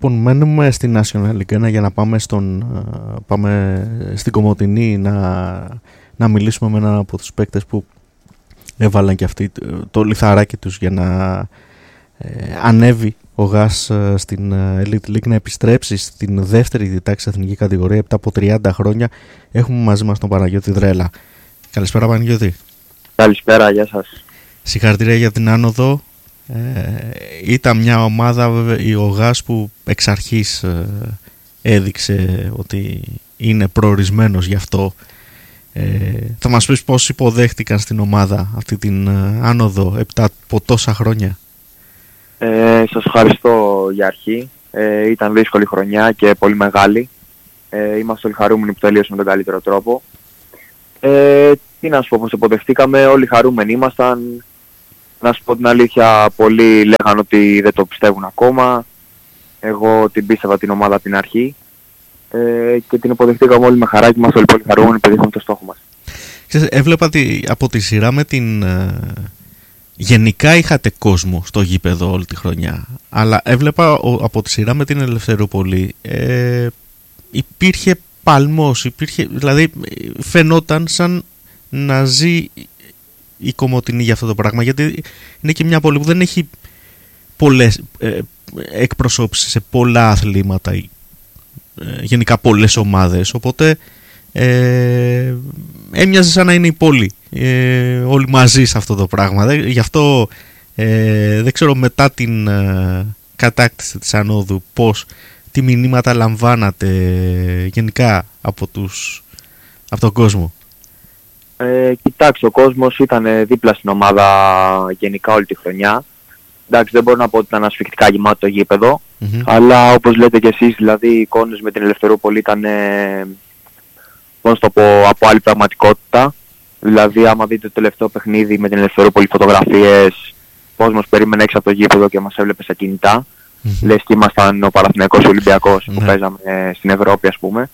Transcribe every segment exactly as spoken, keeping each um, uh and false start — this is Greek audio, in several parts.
Λοιπόν, μένουμε στην National League ένα για να πάμε, στον, πάμε στην Κομοτηνή να, να μιλήσουμε με έναν από τους παίκτες που έβαλαν και αυτοί το λιθαράκι τους για να ε, ανέβει ο ΓΑΣ στην Elite League, να επιστρέψει στην δεύτερη τάξη εθνική κατηγορία μετά από τριάντα χρόνια. Έχουμε μαζί μας τον Παναγιώτη Δρέλα. Καλησπέρα Παναγιώτη. Καλησπέρα, γεια σας. Συγχαρητήρια για την άνοδο. Ε, ήταν μια ομάδα βέβαια, ο ΓΑΣ, που εξ αρχής ε, έδειξε ότι είναι προορισμένος γι' αυτό. Ε, θα μας πεις πώς υποδέχτηκαν στην ομάδα αυτή την ε, άνοδο έπειτα από τόσα χρόνια? Ε, σας ευχαριστώ για αρχή. Ε, ήταν δύσκολη χρονιά και πολύ μεγάλη. Ε, είμαστε όλοι χαρούμενοι που τελείωσε με τον καλύτερο τρόπο. Ε, τι να σου πω, πώς υποδεχτήκαμε, όλοι χαρούμενοι ήμασταν. Να σου πω την αλήθεια, πολλοί λέγανε ότι δεν το πιστεύουν ακόμα. Εγώ την πίστευα την ομάδα από την αρχή ε, και την υποδεχτήκαμε όλοι με χαρά και είμαστε όλοι πολύ χαρούμενοι που είχαμε το στόχο μας. Ξέρετε, έβλεπα τη, από τη σειρά με την... Ε, γενικά είχατε κόσμο στο γήπεδο όλη τη χρονιά, αλλά έβλεπα ο, από τη σειρά με την Ελευθερούπολη ε, υπήρχε παλμός, υπήρχε, δηλαδή φαινόταν σαν να ζει η Κομοτηνή για αυτό το πράγμα, γιατί είναι και μια πόλη που δεν έχει πολλές ε, εκπροσώπησεις σε πολλά αθλήματα, ε, γενικά πολλές ομάδες, οπότε ε, έμοιαζε σαν να είναι η πόλη ε, όλοι μαζί σε αυτό το πράγμα. Δε, γι' αυτό ε, δεν ξέρω μετά την ε, κατάκτηση της ανόδου πώς, τι μηνύματα λαμβάνατε ε, γενικά από, τους, από τον κόσμο. Ε, κοιτάξτε, ο κόσμος ήταν δίπλα στην ομάδα γενικά όλη τη χρονιά. Εντάξει, δεν μπορώ να πω ότι ήταν ασφυκτικά γεμάτο το γήπεδο, mm-hmm. αλλά όπως λέτε και εσείς, δηλαδή οι εικόνες με την Ελευθερούπολη ήταν ε, πώς το πω, από άλλη πραγματικότητα. Δηλαδή άμα δείτε το τελευταίο παιχνίδι με την Ελευθερούπολη, φωτογραφίες, ο κόσμος περίμενε έξω από το γήπεδο και μας έβλεπε στα κινητά. Mm-hmm. Λες και ήμασταν ο Παναθηναϊκός Ολυμπιακός mm-hmm. που παίζαμε στην Ευρώπη, ας πούμε.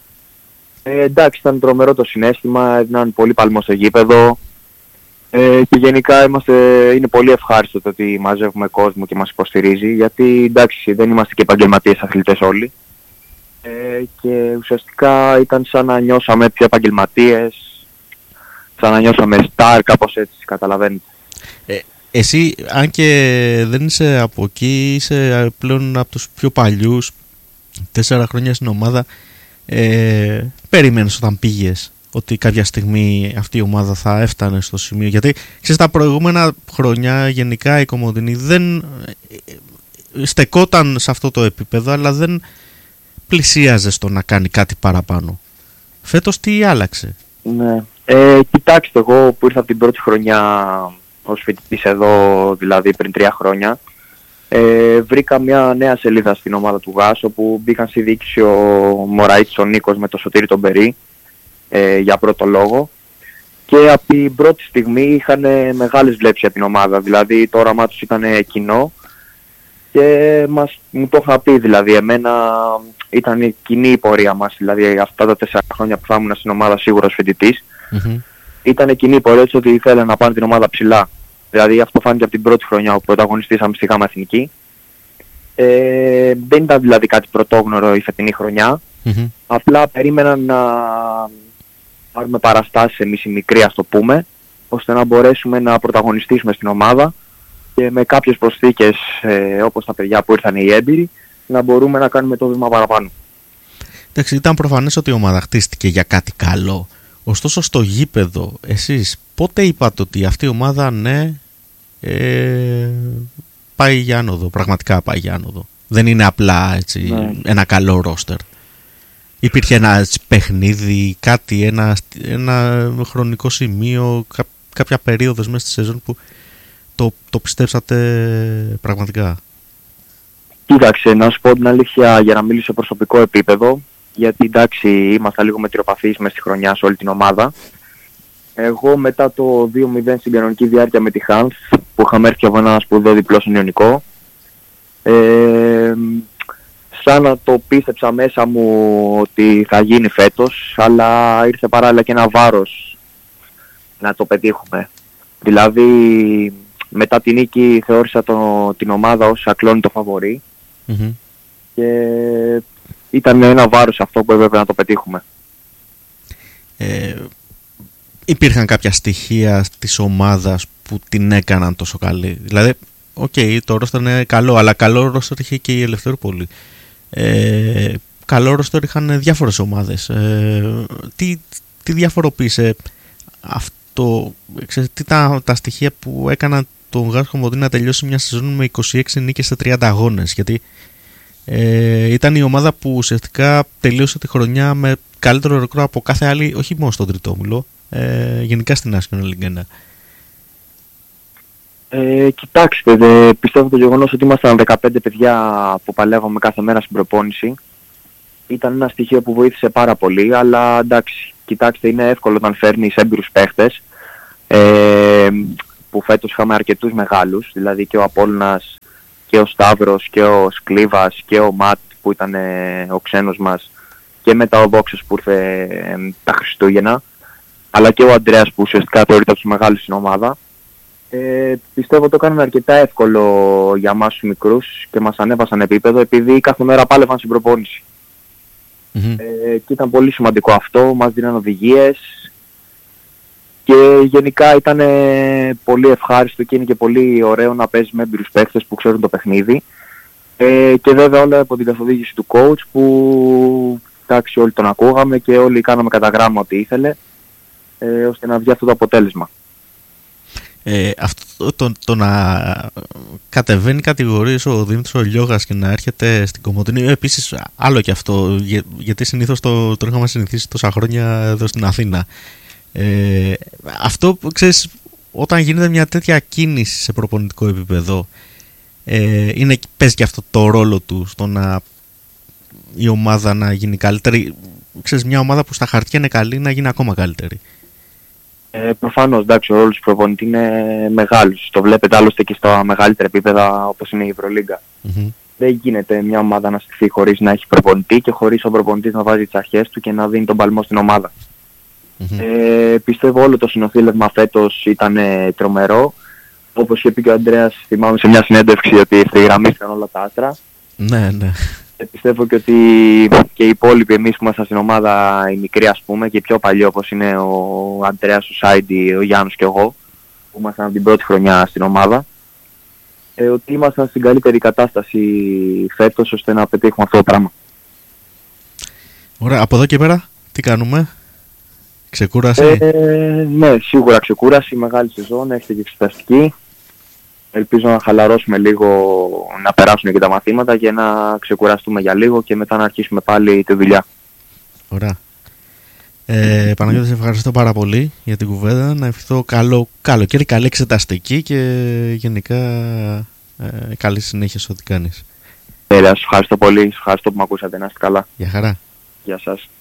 Ε, εντάξει, ήταν τρομερό το συναίσθημα, ήταν πολύ παλμό στο γήπεδο ε, και γενικά είμαστε, είναι πολύ ευχάριστο το ότι μαζεύουμε κόσμο και μας υποστηρίζει, γιατί εντάξει δεν είμαστε και επαγγελματίες αθλητές όλοι ε, και ουσιαστικά ήταν σαν να νιώσαμε πιο επαγγελματίες, σαν να νιώσαμε star, κάπως έτσι, καταλαβαίνετε. Ε, εσύ, αν και δεν είσαι από εκεί, είσαι πλέον από τους πιο παλιούς, τέσσερα χρόνια στην ομάδα. Ε, περίμενες όταν πήγες ότι κάποια στιγμή αυτή η ομάδα θα έφτανε στο σημείο? Γιατί ξέρεις, τα προηγούμενα χρόνια γενικά η Κομοτηνή δεν στεκόταν σε αυτό το επίπεδο, αλλά δεν πλησίαζε στο να κάνει κάτι παραπάνω. Φέτος τι άλλαξε? Ναι, ε, κοιτάξτε, εγώ που ήρθα από την πρώτη χρονιά ως φοιτητής εδώ, δηλαδή πριν τρία χρόνια, Ε, βρήκα μια νέα σελίδα στην ομάδα του ΓΑΣ, όπου μπήκαν στη διοίκηση ο Μωραΐτης ο Νίκος με το Σωτήρη τον Περί ε, για πρώτο λόγο, και από την πρώτη στιγμή είχαν μεγάλες βλέψεις για την ομάδα, δηλαδή το όραμά τους ήταν κοινό και μας, μου το είχα πει, δηλαδή εμένα ήταν κοινή η πορεία μας, δηλαδή αυτά τα τέσσερα χρόνια που θα ήμουν στην ομάδα σίγουρος φοιτητής, mm-hmm. ήταν κοινή η πορεία, έτσι ότι ήθελα να πάνε την ομάδα ψηλά. Δηλαδή αυτό φάνηκε από την πρώτη χρονιά που πρωταγωνιστήσαμε στη ΓΑΜΑ Εθνική. Ε, δεν ήταν δηλαδή κάτι πρωτόγνωρο η φετινή χρονιά. Mm-hmm. Απλά περίμεναν να πάρουμε παραστάσεις εμείς οι μικροί, ας το πούμε, ώστε να μπορέσουμε να πρωταγωνιστήσουμε στην ομάδα και με κάποιες προσθήκες ε, όπως τα παιδιά που ήρθαν οι έμπειροι, να μπορούμε να κάνουμε το βήμα παραπάνω. Εντάξει, ήταν προφανές ότι η ομάδα χτίστηκε για κάτι καλό. Ωστόσο στο γήπεδο, εσείς πότε είπατε ότι αυτή η ομάδα ναι ε, πάει για άνοδο, πραγματικά πάει για άνοδο? Δεν είναι απλά έτσι, ναι. ένα καλό ρόστερ. Υπήρχε ένα έτσι, παιχνίδι, κάτι, ένα, ένα χρονικό σημείο, κά, κάποια περίοδος μέσα στη σεζόν που το, το πιστέψατε πραγματικά? Κοίταξε, να σου πω την αλήθεια, για να μιλήσω σε προσωπικό επίπεδο, γιατί εντάξει ήμασταν λίγο μετριοπαθείς μες στη χρονιά σε όλη την ομάδα. Εγώ μετά το δύο μηδέν στην κανονική διάρκεια με τη Χάνθ, που είχαμε έρθει από ένα σπουδαίο διπλό στον Ιωνικό, ε, σαν να το πίστεψα μέσα μου ότι θα γίνει φέτος, αλλά ήρθε παράλληλα και ένα βάρος να το πετύχουμε. Δηλαδή μετά την νίκη θεώρησα το, την ομάδα ως ακλόνητο φαβορί. Mm-hmm. και ήταν ένα βάρος αυτό που έπρεπε να το πετύχουμε. Ε, υπήρχαν κάποια στοιχεία της ομάδας που την έκαναν τόσο καλή? Δηλαδή, οκ, okay, το ρόστερ είναι καλό, αλλά καλό ρόστερ είχε και η Ελευθερούπολη. Ε, καλό ρόστερ είχαν διάφορες ομάδες. Ε, τι, τι διαφοροποίησε αυτό, ξέρετε, τι τα, τα στοιχεία που έκαναν τον Γάς Κομωτή να τελειώσει μια σεζόν με είκοσι έξι νίκες σε τριάντα αγώνες? Γιατί ε, ήταν η ομάδα που ουσιαστικά τελείωσε τη χρονιά με καλύτερο ρεκόρ από κάθε άλλη, όχι μόνο στον τρίτο όμιλο, ε, γενικά στην National League ένα. Ε, κοιτάξτε, δε, πιστεύω το γεγονός ότι ήμασταν δεκαπέντε παιδιά που παλεύαμε κάθε μέρα στην προπόνηση ήταν ένα στοιχείο που βοήθησε πάρα πολύ, αλλά εντάξει, κοιτάξτε, είναι εύκολο όταν φέρνεις έμπειρους παίχτες, ε, που φέτος είχαμε αρκετούς μεγάλους, δηλαδή και ο Απόλλωνας και ο Σταύρος και ο Σκλίβας και ο Ματ που ήταν ε, ο ξένος μας, και μετά ο Δόξος που ήρθε ε, τα Χριστούγεννα, αλλά και ο Αντρέας που ουσιαστικά θεωρείται από τους μεγάλους στην ομάδα. Ε, πιστεύω το έκαναν αρκετά εύκολο για εμάς τους μικρούς και μας ανέβασαν επίπεδο, επειδή κάθε μέρα πάλευαν στην προπόνηση. Mm-hmm. Ε, και ήταν πολύ σημαντικό αυτό, μας δίναν οδηγίες και γενικά ήταν πολύ ευχάριστο και είναι και πολύ ωραίο να παίζει με έμπειρους παίκτες που ξέρουν το παιχνίδι, ε, και βέβαια όλα από την καθοδήγηση του coach που εντάξει, όλοι τον ακούγαμε και όλοι κάναμε κατά γράμμα ό,τι ήθελε, ε, ώστε να βγει αυτό το αποτέλεσμα. Ε, αυτό το, το, το να κατεβαίνει κατηγορίες ο Δημήτρης ο Λιώγας και να έρχεται στην Κομωτινή, επίσης άλλο και αυτό, για, γιατί συνήθως το, το είχαμε συνηθίσει τόσα χρόνια εδώ στην Αθήνα. Ε, αυτό, ξέρεις, όταν γίνεται μια τέτοια κίνηση σε προπονητικό επίπεδο, ε, είναι, παίζει και αυτό το ρόλο του στο να η ομάδα να γίνει καλύτερη. Ξέρεις, μια ομάδα που στα χαρτιά είναι καλή να γίνει ακόμα καλύτερη. Ε, προφανώς, εντάξει, ο ρόλος του προπονητή είναι μεγάλος. Το βλέπετε άλλωστε και στα μεγαλύτερα επίπεδα όπως είναι η Ευρωλίγκα. Mm-hmm. Δεν γίνεται μια ομάδα να στηθεί χωρίς να έχει προπονητή και χωρίς ο προπονητής να βάζει τις αρχές του και να δίνει τον παλμό στην ομάδα. Mm-hmm. Ε, πιστεύω όλο το συνοθήλευμα φέτος ήταν ε, τρομερό. Όπως είχε πει και ο Αντρέας, θυμάμαι σε μια συνέντευξη ότι ευθυγραμμίστηκαν όλα τα άστρα. Ναι, ναι. Ε, πιστεύω και ότι και οι υπόλοιποι εμείς που ήμασταν στην ομάδα, οι μικροί ας πούμε, και οι πιο παλιοί όπως είναι ο Αντρέας, ο Σάιντι, ο Γιάννος και εγώ, που ήμασταν την πρώτη χρονιά στην ομάδα, ε, ότι ήμασταν στην καλύτερη κατάσταση φέτος ώστε να πετύχουμε αυτό το πράγμα. Ωραία, από εδώ και πέρα τι κάνουμε? Ξεκούραση? Ε, ναι, σίγουρα ξεκούραση, μεγάλη σεζόν, έχετε και εξεταστική. Ελπίζω να χαλαρώσουμε λίγο, να περάσουν και τα μαθήματα και να ξεκουραστούμε για λίγο και μετά να αρχίσουμε πάλι τη δουλειά. Ωραία. Ε, Παναγιώτη, σε ευχαριστώ πάρα πολύ για την κουβέντα. Να ευχηθώ καλό καλοκαίρι, καλή εξεταστική και γενικά ε, καλή συνέχεια σε ό,τι κάνεις. Ε, σας ευχαριστώ πολύ, σας ευχαριστώ που με ακούσατε. Να είστε καλά. Γεια χαρά. Γεια σας.